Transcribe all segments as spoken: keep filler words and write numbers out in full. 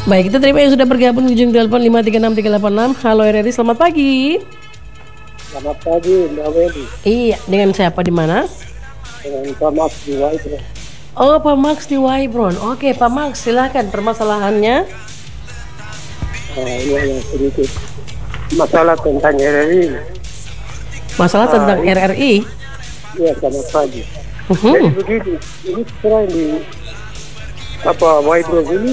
Baik, kita terima yang sudah bergabung di ujung telepon lima tiga enam tiga delapan enam. Halo R R I, selamat pagi. Selamat pagi, Mbak Wedi. Iya, dengan siapa di mana? Dengan Pak Max di Waibron. Oh, Pak Max di Waibron. Oke, Pak Max, silakan permasalahannya. Nah, ini yang sedikit masalah tentang R R I. Masalah Ah, tentang ini- R R I. Iya, selamat pagi. Uhum. Jadi begini, ini sekarang di apa Waibron ini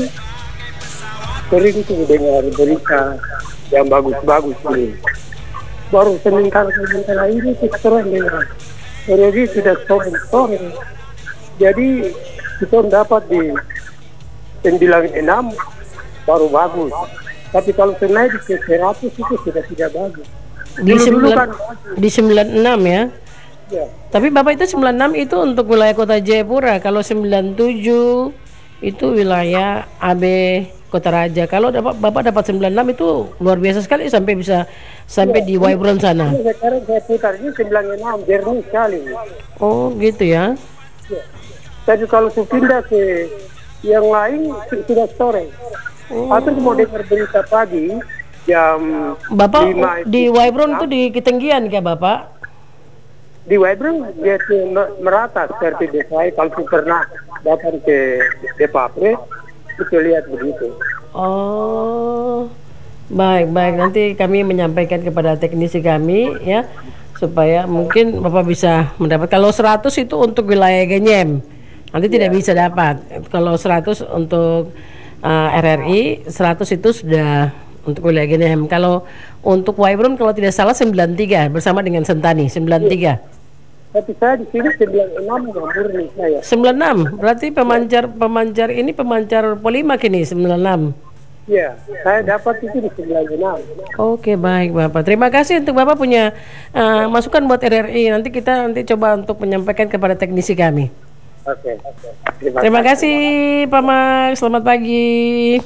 sering tuh dengar berita yang bagus-bagus ini. Baru sementara-sementara ini tuh sekarang dengar R R I sudah sore-sore. Jadi kita dapat di sembilan puluh enam baru bagus. Tapi kalau naik ke seratus itu sudah tidak bagus. Di Dulu-dulu sembilan kan di sembilan puluh enam ya. ya, Tapi Bapak itu sembilan puluh enam itu untuk wilayah Kota Jayapura. Kalau sembilan puluh tujuh itu wilayah A B Kota Raja. Kalau dapat Bapak dapat sembilan puluh enam itu luar biasa sekali sampai bisa sampai di Waibron sana. ini sekarang saya putar ini sembilan puluh enam jernih sekali. Oh, gitu ya. Ya. Tapi kalau saya pindah ke yang lain su- sudah sore. Atau mau dengar berita pagi jam Bapak lima di Waibron itu di ketinggian ya Bapak? di Waibron dia tuh me- merata seperti desa. Kalau saya pernah datang ke Depapre itu lihat begitu. Oh, baik baik, nanti kami menyampaikan kepada teknisi kami ya supaya mungkin Bapak bisa mendapat. Kalau seratus itu untuk wilayah Genyem, nanti tidak bisa dapat. Kalau seratus untuk uh, R R I, seratus itu sudah untuk wilayah Genyem. Kalau untuk Waibron kalau tidak salah sembilan puluh tiga bersama dengan Sentani sembilan puluh tiga. Tapi saya di sini sembilan puluh enam murni saya. sembilan puluh enam berarti pemancar pemancar ini pemancar Polimak ini sembilan puluh enam. Ya, saya dapat itu di sembilan puluh enam. Oke, baik Bapak. Terima kasih untuk Bapak punya uh, masukan buat R R I. Nanti kita nanti coba untuk menyampaikan kepada teknisi kami. Oke. Terima kasih Pak Max. Selamat pagi.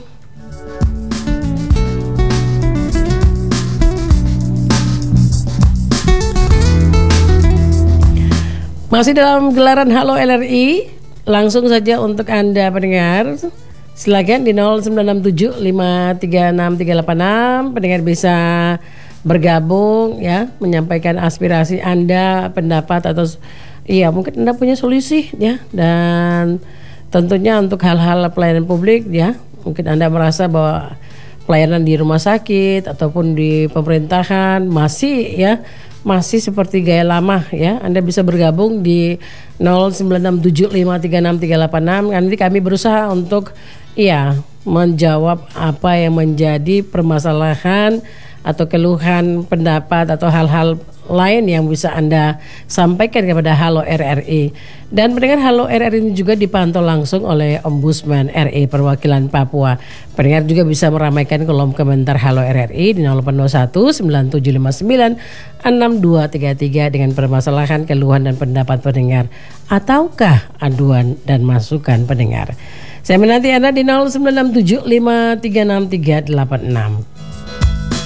Masih dalam gelaran Halo L R I. Langsung saja untuk Anda pendengar, silakan di nol sembilan enam tujuh lima tiga enam tiga delapan enam. Pendengar bisa bergabung ya, menyampaikan aspirasi Anda, pendapat atau iya mungkin Anda punya solusi ya, dan tentunya untuk hal-hal pelayanan publik ya. Mungkin Anda merasa bahwa pelayanan di rumah sakit ataupun di pemerintahan masih ya masih seperti gaya lama ya. Anda bisa bergabung di nol sembilan enam tujuh lima tiga enam tiga delapan enam. Nanti kami berusaha untuk iya menjawab apa yang menjadi permasalahan atau keluhan, pendapat atau hal-hal lain yang bisa Anda sampaikan kepada Halo R R I. Dan pendengar, Halo R R I ini juga dipantau langsung oleh Ombudsman R I Perwakilan Papua. Pendengar juga bisa meramaikan kolom komentar Halo R R I di nol delapan nol satu sembilan tujuh lima sembilan enam dua tiga tiga dengan permasalahan, keluhan dan pendapat pendengar ataukah aduan dan masukan pendengar. Saya menanti Anda di nol sembilan enam tujuh lima tiga enam tiga delapan enam.